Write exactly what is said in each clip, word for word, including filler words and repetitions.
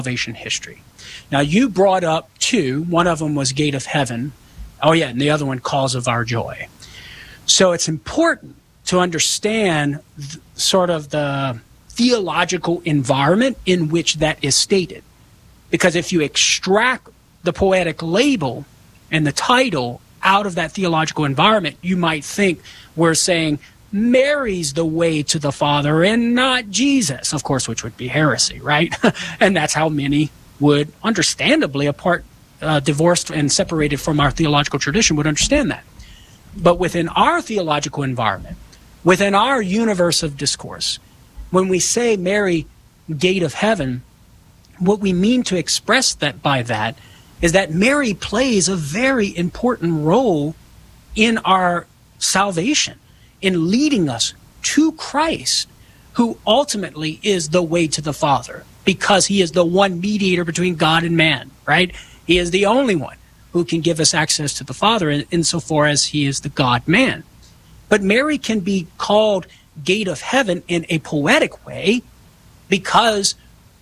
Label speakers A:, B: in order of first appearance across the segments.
A: salvation history. Now, you brought up two. One of them was Gate of Heaven. Oh, yeah, and the other one, Cause of Our Joy. So it's important to understand th- sort of the theological environment in which that is stated. Because if you extract the poetic label and the title out of that theological environment, you might think we're saying Mary's the way to the Father and not Jesus, of course, which would be heresy, right? And that's how many would, understandably, apart, uh, divorced and separated from our theological tradition, would understand that. But within our theological environment, within our universe of discourse, when we say Mary, Gate of Heaven, what we mean to express that by that is that Mary plays a very important role in our salvation, in leading us to Christ, who ultimately is the way to the Father, because he is the one mediator between God and man, right? He is the only one who can give us access to the Father in, insofar as he is the God-man. But Mary can be called Gate of Heaven in a poetic way because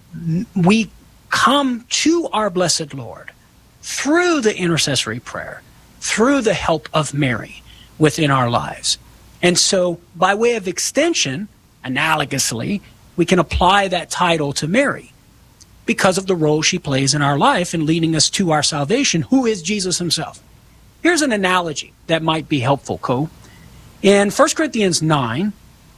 A: we come to our blessed Lord through the intercessory prayer, through the help of Mary within our lives. And so, by way of extension, analogously, we can apply that title to Mary because of the role she plays in our life in leading us to our salvation, who is Jesus himself. Here's an analogy that might be helpful, Co. In First Corinthians nine,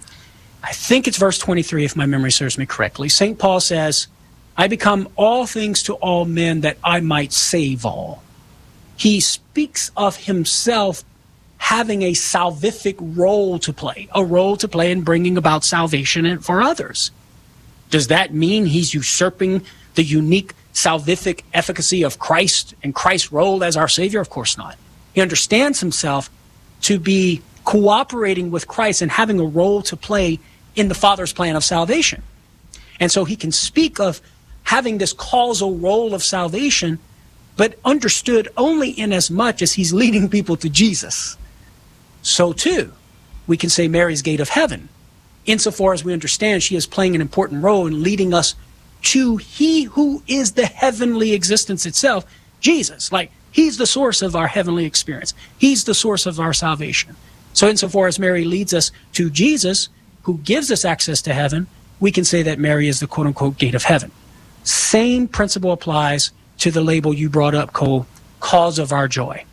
A: I think it's verse twenty-three, if my memory serves me correctly, Saint Paul says, I become all things to all men that I might save all. He speaks of himself having a salvific role to play, a role to play in bringing about salvation for others. Does that mean he's usurping the unique salvific efficacy of Christ and Christ's role as our Savior? Of course not. He understands himself to be cooperating with Christ and having a role to play in the Father's plan of salvation. And so he can speak of having this causal role of salvation, but understood only in as much as he's leading people to Jesus. So too, we can say Mary's Gate of Heaven, insofar as we understand she is playing an important role in leading us to he who is the heavenly existence itself, Jesus. Like, he's the source of our heavenly experience. He's the source of our salvation. So insofar as Mary leads us to Jesus, who gives us access to heaven, we can say that Mary is the quote-unquote Gate of Heaven. Same principle applies to the label you brought up, Cole, Cause of Our Joy.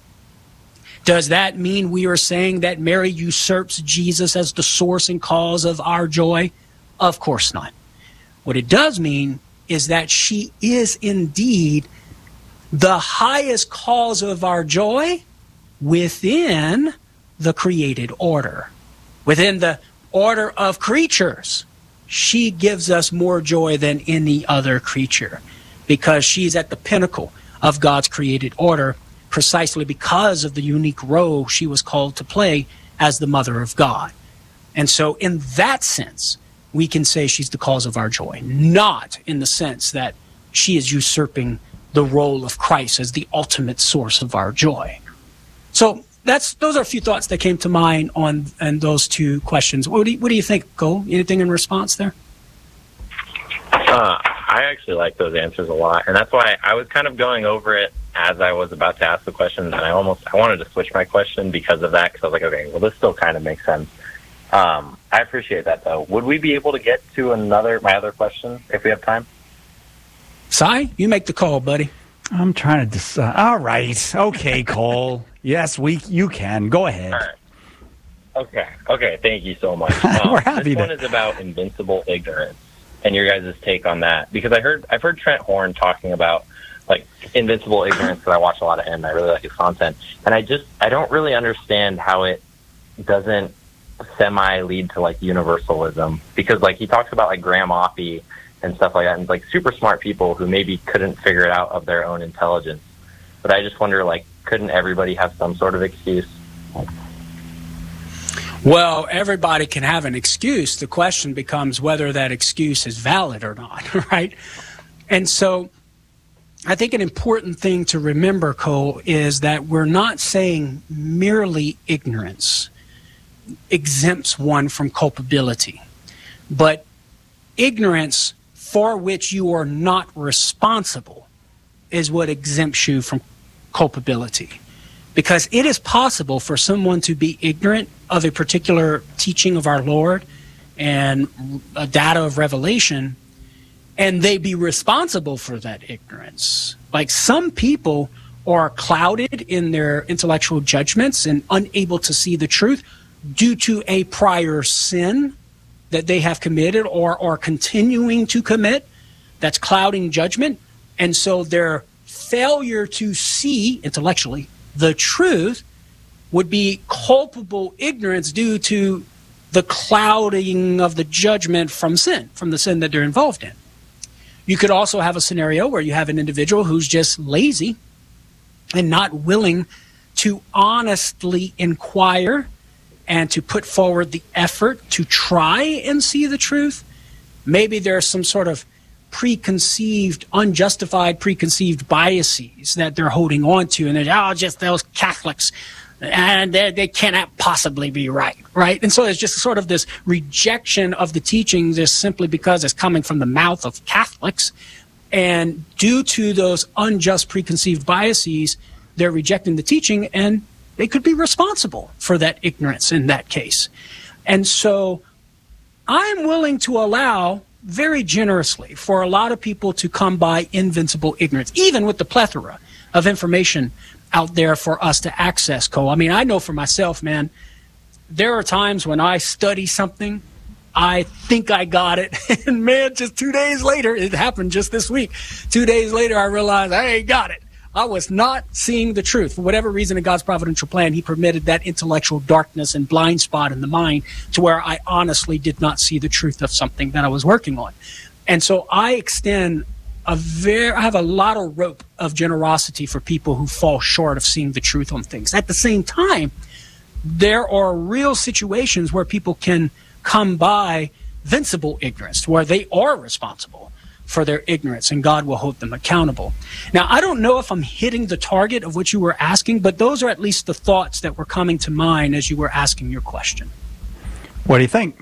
A: Does that mean we are saying that Mary usurps Jesus as the source and cause of our joy? Of course not. What it does mean is that she is indeed the highest cause of our joy within the created order, within the order of creatures. She gives us more joy than any other creature because she's at the pinnacle of God's created order, precisely because of the unique role she was called to play as the mother of God. And so in that sense, we can say she's the cause of our joy, not in the sense that she is usurping the role of Christ as the ultimate source of our joy. So that's those are a few thoughts that came to mind on and those two questions. What do you, what do you think, Cole? Anything in response there?
B: Uh, I actually like those answers a lot, and that's why I was kind of going over it as I was about to ask the questions, and I almost I wanted to switch my question because of that, because I was like, okay, well, this still kind of makes sense. Um, I appreciate that, though. Would we be able to get to another my other question if we have time?
A: Si, you make the call, buddy.
C: I'm trying to decide. All right. Okay, Cole. Yes, we. You can. Go ahead.
B: All right. Okay. Okay. Thank you so much. Um,
C: We're happy
B: this
C: to.
B: one is about invincible ignorance and your guys' take on that, because I heard I've heard Trent Horn talking about like invincible ignorance, because I watch a lot of him and I really like his content, and I just I don't really understand how it doesn't semi lead to like universalism, because like he talks about like Graham Oppie and stuff like that, and like super smart people who maybe couldn't figure it out of their own intelligence. But I just wonder, like, couldn't everybody have some sort of excuse?
A: Well, everybody can have an excuse. The question becomes whether that excuse is valid or not, right? And so I think an important thing to remember, Cole, is that we're not saying merely ignorance exempts one from culpability, but ignorance for which you are not responsible is what exempts you from culpability. Because it is possible for someone to be ignorant of a particular teaching of our Lord and a data of revelation, and they be responsible for that ignorance. Like, some people are clouded in their intellectual judgments and unable to see the truth due to a prior sin that they have committed or are continuing to commit that's clouding judgment. And so their failure to see intellectually the truth would be culpable ignorance due to the clouding of the judgment from sin, from the sin that they're involved in. You could also have a scenario where you have an individual who's just lazy and not willing to honestly inquire and to put forward the effort to try and see the truth. Maybe there's some sort of preconceived, unjustified preconceived biases that they're holding on to, and they're, oh, just those Catholics, and they, they cannot possibly be right, right? And so there's just sort of this rejection of the teachings just simply because it's coming from the mouth of Catholics, and due to those unjust preconceived biases, they're rejecting the teaching, and they could be responsible for that ignorance in that case. And so I'm willing to allow very generously for a lot of people to come by invincible ignorance, even with the plethora of information out there for us to access, Cole. I mean, I know for myself, man, there are times when I study something, I think I got it, and man, just two days later, it happened just this week, two days later, I realized I ain't got it. I was not seeing the truth. For whatever reason, in God's providential plan, he permitted that intellectual darkness and blind spot in the mind to where I honestly did not see the truth of something that I was working on. And so I extend a very, I have a lot of rope of generosity for people who fall short of seeing the truth on things. At the same time, there are real situations where people can come by vincible ignorance, where they are responsible for their ignorance, and God will hold them accountable. Now, I don't know if I'm hitting the target of what you were asking, but those are at least the thoughts that were coming to mind as you were asking your question.
C: What do you think?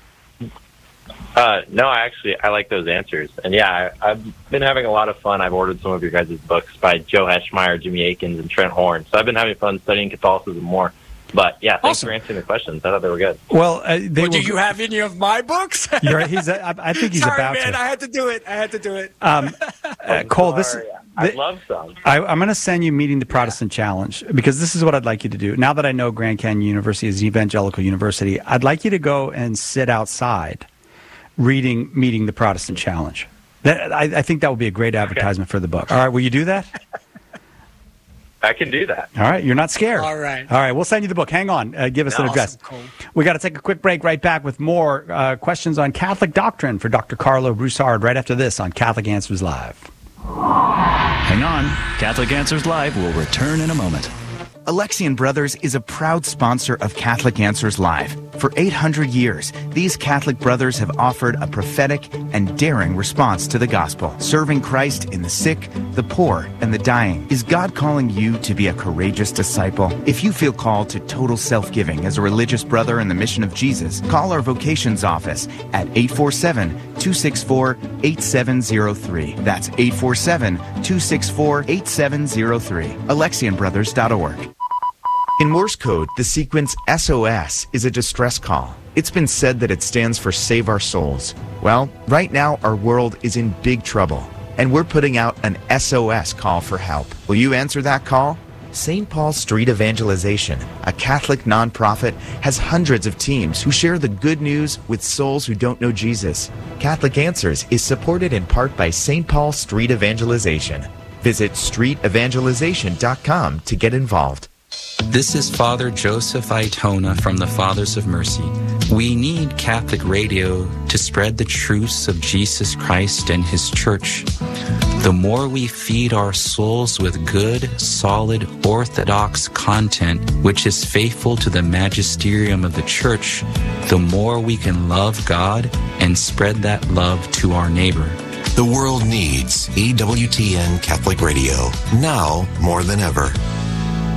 B: Uh, no, I actually, I like those answers. And yeah, I, I've been having a lot of fun. I've ordered some of your guys' books by Joe Heschmeyer, Jimmy Akins, and Trent Horn. So I've been having fun studying Catholicism more. But yeah, thanks
A: Awesome.
B: for answering the questions. I thought they were good.
C: Well, uh, they
A: Well, do
C: were,
A: you have any of my books?
C: You're, he's, I, I think he's
A: Sorry,
C: about
A: man,
C: to.
A: I had to do it. I had to do it.
C: Um, uh, Cole, this.
B: Sorry. I'd love some.
C: I, I'm going to send you Meeting the Protestant Challenge, because this is what I'd like you to do. Now that I know Grand Canyon University is an evangelical university, I'd like you to go and sit outside reading Meeting the Protestant Challenge. That, I, I think that would be a great advertisement okay. for the book. All right, will you do that?
B: I can do that.
C: All right, you're not scared.
A: All right.
C: All right, we'll send you the book. Hang on. Uh, give us
A: No,
C: an address.
A: awesome, Cole.
C: We got to take a quick break. Right back with more uh, questions on Catholic doctrine for Doctor Carlo Broussard right after this on Catholic Answers Live.
D: Hang on. Catholic Answers Live will return in a moment.
E: Alexian Brothers is a proud sponsor of Catholic Answers Live. For eight hundred years, these Catholic brothers have offered a prophetic and daring response to the gospel, serving Christ in the sick, the poor, and the dying. Is God calling you to be a courageous disciple? If you feel called to total self-giving as a religious brother in the mission of Jesus, call our vocations office at eight four seven, two six four, eight seven zero three. That's eight four seven, two six four, eight seven zero three. Alexian Brothers dot org. In Morse code, the sequence S O S is a distress call. It's been said that it stands for Save Our Souls. Well, right now our world is in big trouble, and we're putting out an S O S call for help. Will you answer that call? Saint Paul Street Evangelization, a Catholic nonprofit, has hundreds of teams who share the good news with souls who don't know Jesus. Catholic Answers is supported in part by Saint Paul Street Evangelization. Visit street evangelization dot com to get involved.
F: This is Father Joseph Aitona from the Fathers of Mercy. We need Catholic radio to spread the truths of Jesus Christ and His Church. The more we feed our souls with good, solid, orthodox content, which is faithful to the magisterium of the Church, the more we can love God and spread that love to our neighbor.
G: The world needs E W T N Catholic Radio, now more than ever.